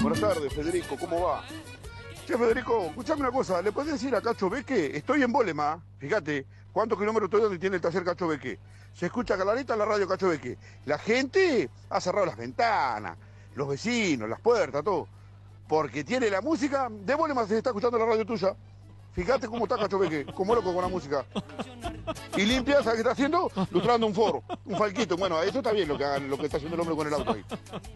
Buenas tardes, Federico, ¿cómo va? Che, Federico, escuchame una cosa, ¿le podés decir a Cacho Beque? Estoy en Bolema, fíjate, ¿cuántos kilómetros estoy donde tiene el taller Cacho Beque? Se escucha clarita la radio Cacho Beque. La gente ha cerrado las ventanas, los vecinos, las puertas, todo. Porque tiene la música de Bolema, se está escuchando la radio tuya. Fíjate cómo está Cacho Beque, como loco con la música. Y limpia, ¿sabes qué está haciendo? Lustrando un foro, un falquito. Bueno, eso está bien lo que está haciendo el hombre con el auto ahí.